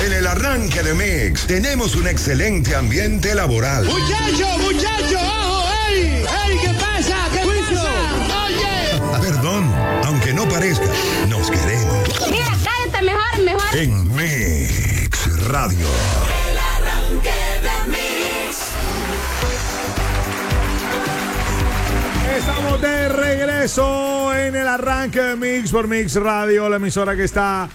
En el arranque de Mix tenemos un excelente ambiente laboral. Muchacho, ojo, ¡ey! ¿Qué pasa? ¿Qué pasa? Oye. Perdón, aunque no parezca, nos queremos. Mira, cállate mejor. En Mix Radio. El arranque de Mix. Estamos de regreso en el arranque de Mix por Mix Radio, la emisora que está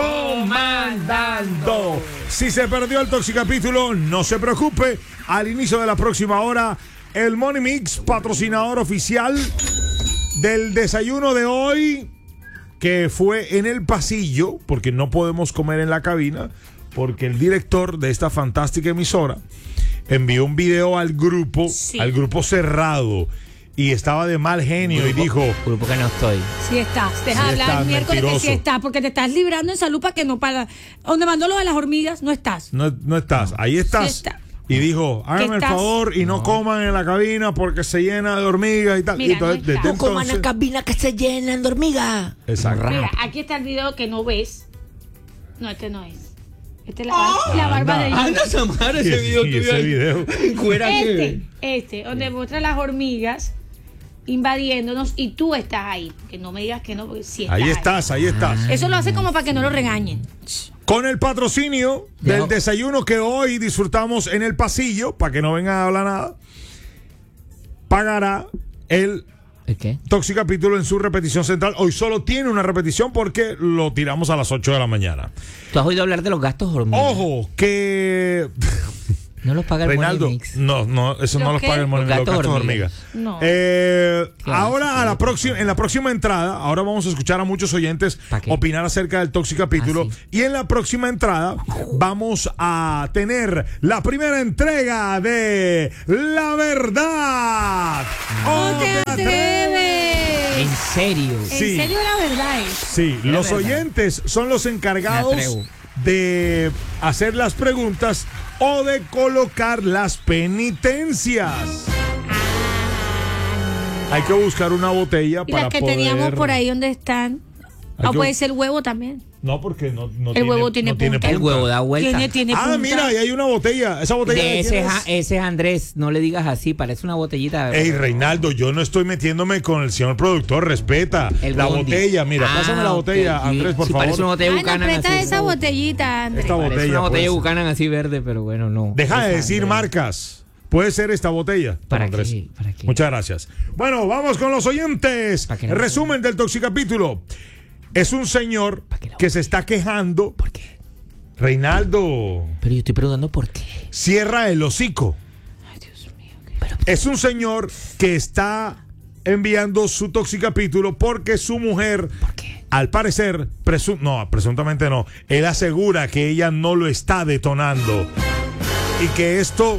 comandando. Si se perdió el Toxicapítulo, no se preocupe. Al inicio de la próxima hora, el Money Mix, patrocinador oficial del desayuno de hoy, que fue en el pasillo, porque no podemos comer en la cabina, porque el director de esta fantástica emisora envió un video al grupo cerrado. Y estaba de mal genio y dijo... Grupo que no estoy. Sí estás. Deja hablar el miércoles que sí estás, porque te estás librando en salud para que no para. Donde mandó lo de las hormigas, no estás. No estás. Ahí estás. Sí está. Y dijo, háganme el favor y no coman en la cabina porque se llena de hormigas y tal. Mira, y entonces, No coman en la cabina que se llenan de hormigas. Exacto. Mira, aquí está el video que no ves. No, este no es. Esta es la barba de Anda, Samara, ese video tuyo. Ese video. donde muestra las hormigas invadiéndonos y tú estás ahí. Que no me digas que no, porque sí estás Ahí estás. Eso lo hace como para que no lo regañen. Con el patrocinio del desayuno que hoy disfrutamos en el pasillo, para que no vengan a hablar nada, pagará el qué? Toxicapítulo en su repetición central. Hoy solo tiene una repetición porque lo tiramos a las 8 de la mañana. ¿Tú has oído hablar de los gastos hormigas? Ojo, que... No los paga el Reinaldo, Money Mix. no, eso no los paga el Money Mix, los gastos hormigas. No. Ahora en la próxima entrada, ahora vamos a escuchar a muchos oyentes opinar acerca del Toxicapítulo. Sí. Y en la próxima entrada vamos a tener la primera entrega de La Verdad. ¡No te atreves! ¿En serio? Sí. ¿En serio la verdad es? Sí, La los verdad. oyentes son los Me encargados atrevo. de hacer las preguntas o de colocar las penitencias. Hay que buscar una botella Y para las que poder... teníamos por ahí donde están. Hay O que- puede ser huevo también. No, porque no El huevo tiene punta. El huevo da vuelta. Tiene Ah, punta. mira, ahí hay una botella. Esa botella De de quién es? ese es Andrés, no le digas así, parece una botellita. Ey, Reinaldo, yo no estoy metiéndome con el señor productor, respeta. La Bondi. botella, mira, pásame la ok. botella, Andrés, por Sí, favor. parece una botella Ay, nos Buchanan presta así. esa botellita, Andrés. Esta Parece botella, una botella pues. Buchanan así verde, pero bueno, no. Deja de Esa, decir Andrés. marcas. Puede ser esta botella. ¿Para Andrés. qué? ¿Para qué? Muchas gracias. Bueno, vamos con los oyentes. ¿Para qué no? Resumen del Toxicapítulo. Es un señor ¿Para qué no? que se está quejando. ¿Por qué? Reinaldo, Pero yo estoy preguntando por qué. cierra el hocico. Ay, Dios mío. Pero, Es un señor que está enviando su Toxicapítulo porque su mujer, ¿por qué? al parecer, presuntamente no, él asegura que ella no lo está detonando y que esto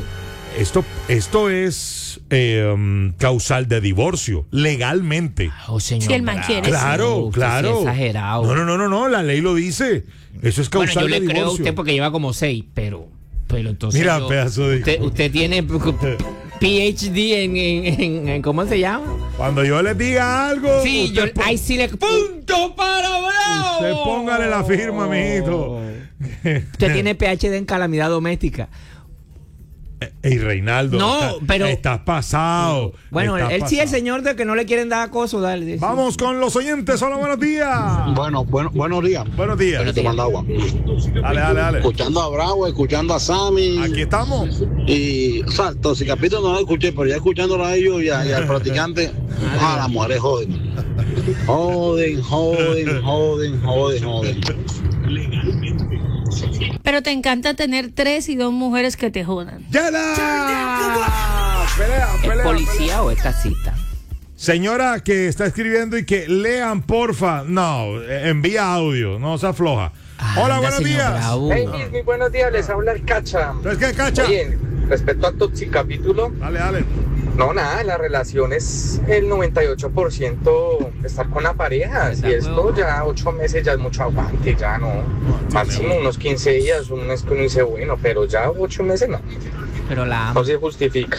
es causal de divorcio, legalmente. Oh, señor. Si el man bravo. quiere. Claro, Usted sí claro. es exagerado. No, la ley lo dice. Eso es Bueno, causal yo de le creo a divorcio. usted porque lleva como 6, pero entonces. Mira, pedazo de... Usted tiene PhD en ¿cómo se llama? Cuando yo le diga algo, Sí, usted ahí sí le. ¡Punto para Bravo! usted póngale la firma, mijito. Usted tiene PhD en calamidad doméstica. Ey, Reinaldo, No, pero- estás pasado. Bueno, estás él sí es el pasado. señor de que no le quieren dar acoso, dale. Vamos con los oyentes. Hola, buenos días. Buenos días. Buenos días. Tomando agua. Dale. Escuchando a Bravo, escuchando a Sammy. Aquí estamos. Y, o sea, Toxicapítulo no lo escuché, pero ya escucándolo a ellos y al practicante, las mujeres joden. Joden. Pero te encanta tener 3 y 2 mujeres que te jodan. ¡Yala! Pelea. ¿Es policía o es taxista? Señora que está escribiendo y que lean, porfa. No, envía audio, no se afloja. Hola, Anda, buenos señor días. Bravo. Hey, muy buenos días, les habla el Cacha. ¿Sabes qué, Cacha? Oye, respecto al Toxicapítulo, Dale. no, nada, la relación es el 98% estar con la pareja. Y esto ya 8 meses ya es mucho aguante, ya no. Máximo unos 15 días, un mes que uno dice, bueno, pero ya 8 meses no. Pero la ama. No se justifica.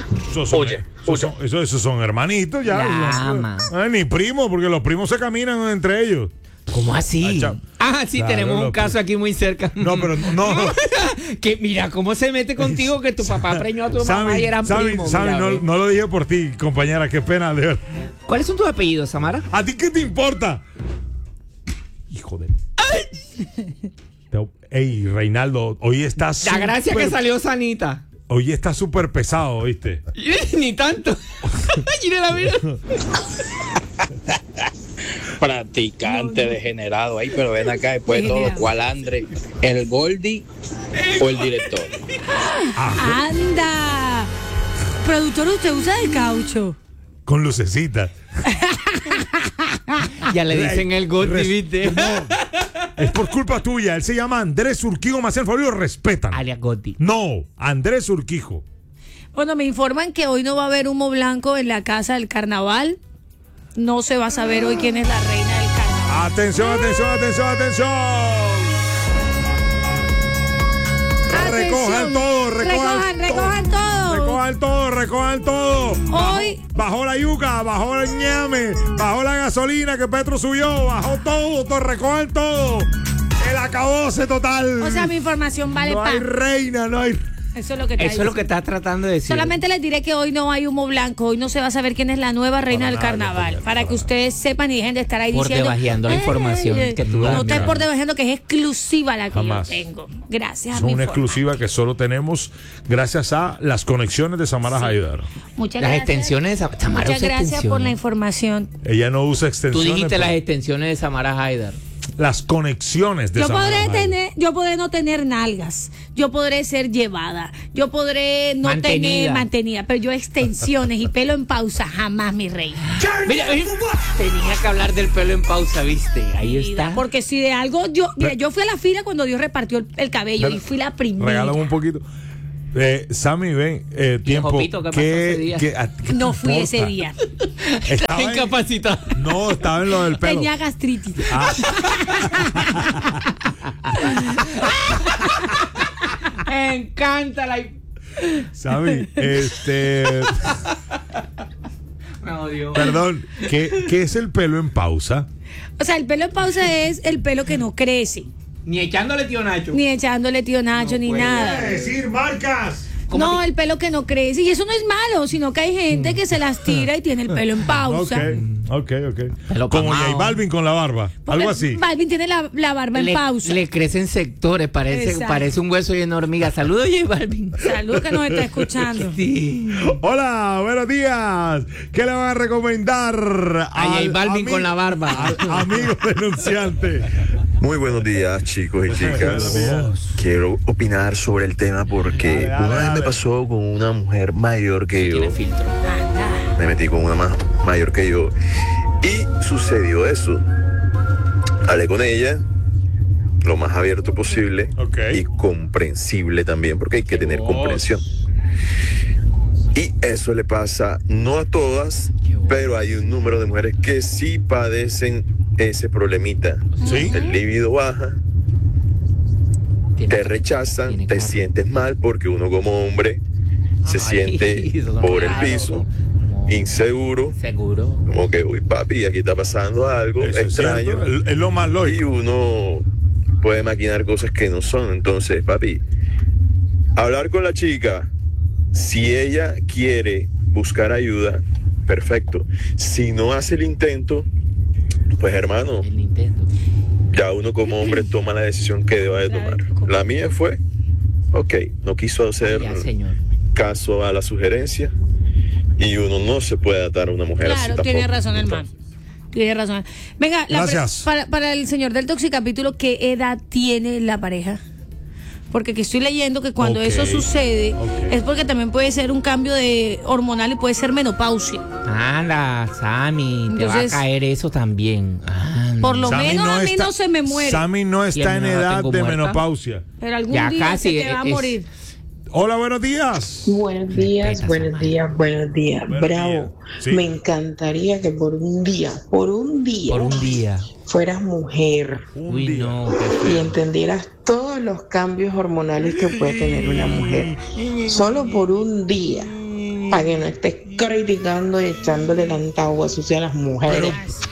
Esos son hermanitos ya. La ama. Ni primos, porque los primos se caminan entre ellos. ¿Cómo así? Ay, chao. Sí, Claro, tenemos un loco. caso aquí muy cerca. No, pero no. Que mira cómo se mete contigo que tu papá preñó a tu mamá y eran primos. Sammy, mira, ve. no lo dije por ti, compañera, qué pena, de verdad. ¿Cuáles son tus apellidos, Samara? ¿A ti qué te importa? Hijo de... Ey, Reinaldo, hoy estás La gracia que salió sanita. Hoy está súper pesado, ¿viste? Ni tanto. Mira. Practicante degenerado ahí, pero ven acá después de todo, ¿cuál Andre? ¿El Goldie o el director? ¡Anda! Productor, ¿usted usa el caucho? Con lucecitas. Ya le dicen el Goldie, ¿viste? No, es por culpa tuya. Él se llama Andrés Urquijo, más el favor, lo respetan. Alias Goldie. No, Andrés Urquijo. Bueno, me informan que hoy no va a haber humo blanco en la casa del carnaval. No se va a saber hoy quién es la reina del carnaval. Atención. Recojan todo, recojan todo. Hoy Bajó la yuca, bajó el ñame, bajó la gasolina que Petro subió, bajó todo, recojan todo. El acabose total. o sea, mi información vale No hay reina, no hay... Eso es lo que está Eso es lo diciendo. que está tratando de decir. Solamente les diré que hoy no hay humo blanco, hoy no se va a saber quién es la nueva reina del carnaval, para que ustedes sepan y dejen de estar ahí Por diciendo debajeando la información que tú das. no estés por debajeando, que es exclusiva la que Jamás. yo tengo. Gracias Es a mi una informa. exclusiva que solo tenemos gracias a las conexiones de Samara Haidar. Muchas Las gracias. extensiones de Samara. Muchas usa gracias por extensiones. la información. Ella no usa Tú extensiones. dijiste las pero extensiones de Samara Haidar. las conexiones de Yo Samara podré Haidar. yo podré no tener nalgas, yo podré ser llevada, yo podré no Mantenida. tener mantenida, pero yo extensiones y pelo en pausa jamás, mi reina. Mira, tenía que hablar del pelo en pausa, ¿viste? Ahí Vida, está. Porque si de algo yo fui a la fila cuando Dios repartió el cabello y fui la primera. Regálame un poquito. Sammy, ven, tiempo. Jopito, ¿qué pasó ese día? ¿qué No te fui importa? ese día. Estaba en- Incapacitado. No, estaba en lo del pelo. Tenía gastritis. Me encanta la. Sammy, Me odio. perdón, ¿qué es el pelo en pausa? O sea, el pelo en pausa es el pelo que no crece, Ni echándole tío Nacho. ni echándole tío Nacho, ni nada. decir marcas. No, el pelo que no crece. Y eso no es malo, sino que hay gente que se las tira y tiene el pelo en pausa. Ok. Pelo Como pamao. J Balvin con la barba. Porque Algo así. Balvin tiene la barba en pausa. Le crecen sectores, Exacto. parece un hueso lleno de hormigas. Saludos, J Balvin. Salud que nos está escuchando. Sí. Hola, buenos días. ¿Qué le van a recomendar A J Balvin con la barba. al amigo denunciante? Muy buenos días, chicos y chicas. Buenos días. Quiero opinar sobre el tema porque Dale, una vez dale. me pasó con una mujer mayor que yo. Tiene filtro. Me metí con una más mayor que yo y sucedió eso. Hablé con ella lo más abierto posible Ok. y comprensible también, porque hay que tener comprensión. Y eso le pasa no a todas, pero hay un número de mujeres que sí padecen ese problemita. ¿Sí? El líbido baja, te rechazan, tiene te carro. sientes mal porque uno como hombre se siente por el piso, inseguro, Seguro. como que, uy papi, aquí está pasando algo Eso es extraño. cierto, es lo más Y lógico. uno puede maquinar cosas que no son. Entonces, papi, hablar con la chica, si ella quiere buscar ayuda, perfecto. Si no hace el intento, pues hermano, El Nintendo. ya uno como hombre toma la decisión que deba de tomar. La mía fue, ok, no quiso hacer Ya, señor. caso a la sugerencia y uno no se puede atar a una mujer así Claro, tampoco. tiene razón, hermano. Tiene razón. Venga, Gracias. para el señor del Toxicapítulo, ¿qué edad tiene la pareja? Porque que estoy leyendo que cuando Ok, eso sucede ok. es porque también puede ser un cambio de hormonal y puede ser menopausia. Anda, Sammy, te va a Entonces- caer eso también. Anda. Por lo Sammy menos a mí está- no se me muere. Sammy no Y está a en mí no la edad tengo de muerta. menopausia. Pero algún Ya día casi, se te va a es- morir. Hola, buenos días. Buenos días, Respeta, buenos Samara. días, buenos días. Buenos Bravo. días. Sí. Me encantaría que por un día, Por un día. fueras mujer Uy, día. no, qué y feo. entendieras todos los cambios hormonales que puede tener una mujer. Solo por un día. Para que no estés criticando y echándole tanta agua sucia a las mujeres. Pero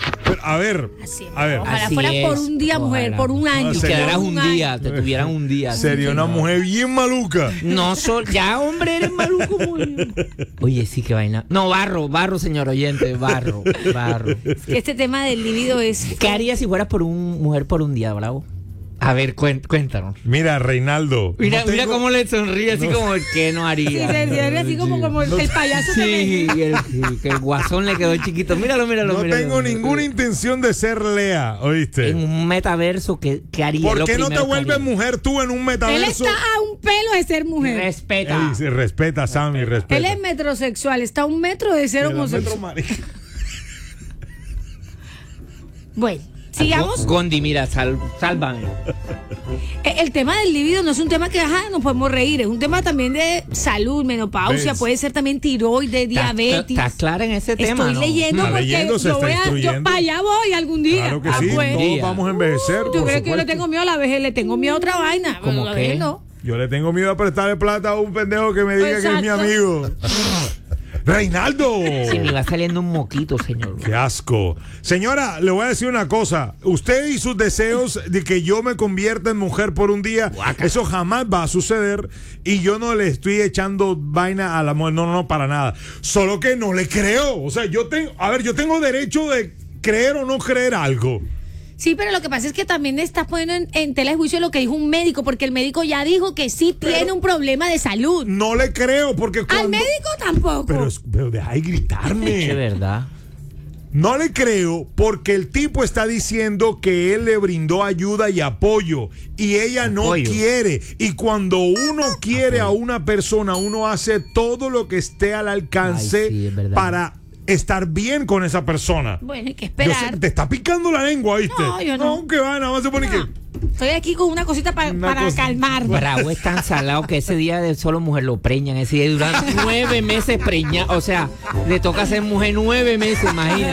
a ver. Ojalá Así fuera por es, un día, mujer, ojalá. por un año. Y quedaras un día, te tuvieran un día. Sería una mujer bien maluca. No, ya, hombre, eres maluco. Oye, sí, qué vaina. No, barro, señor oyente, barro. Es que este tema del libido es... ¿Qué harías si fueras mujer por un día, Bravo? A ver, cuéntanos. Mira, Reinaldo. Mira cómo le sonríe, así como que no haría. Sí, se ríe así como el payaso. Sí, que el guasón le quedó chiquito. Míralo. No tengo ninguna intención de ser Lea, ¿oíste? En un metaverso, ¿qué haría? ¿Por qué no te vuelves mujer tú en un metaverso? Él está a un pelo de ser mujer. Respeta. Ey, respeta, Sammy, respeta. Él es metrosexual, está a 1 metro de ser homosexual. Bueno, sigamos. Gondi, mira, sálvame. El tema del libido no es un tema que nos podemos reír, es un tema también de salud, menopausia, ¿Ves? puede ser también tiroides, diabetes. ¿Estás clara en ese tema? Estoy leyendo porque yo para allá voy algún día. Claro que sí, todos vamos a envejecer. ¿Tú crees que yo le tengo miedo a la vejez? Le tengo miedo a otra vaina. ¿Cómo La qué? vejez no. Yo le tengo miedo a prestarle plata a un pendejo que me diga que es mi Exacto. amigo. ¡Reinaldo! Sí, me va saliendo un moquito, señor. ¡Qué asco! Señora, le voy a decir una cosa. Usted y sus deseos de que yo me convierta en mujer por un día, eso jamás va a suceder. Y yo no le estoy echando vaina a la mujer. No, para nada. Solo que no le creo. O sea, yo tengo derecho de creer o no creer algo. Sí, pero lo que pasa es que también estás poniendo en tela de juicio lo que dijo un médico, porque el médico ya dijo que sí tiene un problema de salud. No le creo, porque Al médico tampoco. Pero deja de gritarme. Es verdad. No le creo porque el tipo está diciendo que él le brindó ayuda y apoyo y ella no quiere. Y cuando uno quiere a una persona, uno hace todo lo que esté al alcance para estar bien con esa persona. Bueno, hay que esperar. Te está picando la lengua, ¿viste? No, yo no. No, que va, nada más se pone que... Estoy aquí con una cosita para calmar. Bravo es tan salado que ese día de solo mujer lo preñan. Ese día duran 9 meses preñados. O sea, le toca ser mujer 9 meses, imagínate.